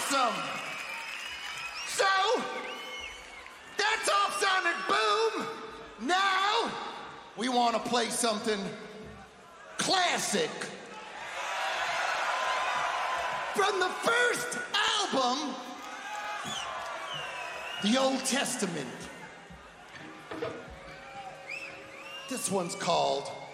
awesome. So, that's off Sonic Boom. Now, we want to play something classic. From the first album, the Old Testament. This one's called